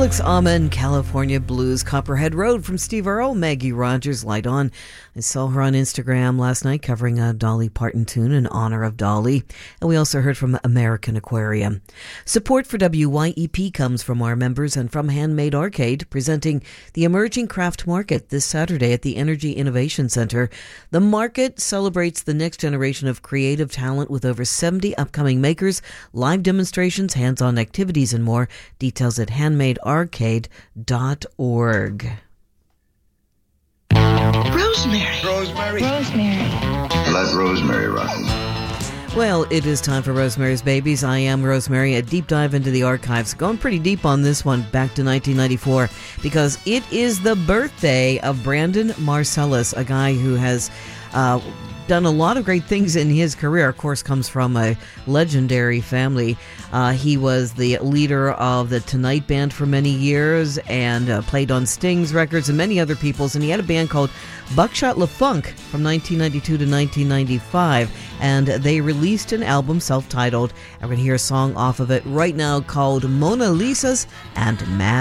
Alex Almond, California Blues, Copperhead Road from Steve Earle, Maggie Rogers, Light On. I saw her on Instagram last night covering a Dolly Parton tune in honor of Dolly. And we also heard from American Aquarium. Support for WYEP comes from our members and from Handmade Arcade, presenting the Emerging Craft Market this Saturday at the Energy Innovation Center. The market celebrates the next generation of creative talent with over 70 upcoming makers, live demonstrations, hands-on activities, and more. Details at handmadearcade.org. Rosemary. Let Rosemary rock. Well, it is time for Rosemary's Babies. I am Rosemary, a deep dive into the archives. Going pretty deep on this one, back to 1994, because it is the birthday of Brandon Marcellus, a guy who has done a lot of great things in his career. Of course, comes from a legendary family. He was the leader of the Tonight Band for many years and played on Sting's records and many other people's. And he had a band called Buckshot LaFunk from 1992 to 1995. And they released an album self-titled. I'm going to hear a song off of it right now called Mona Lisa's and Mad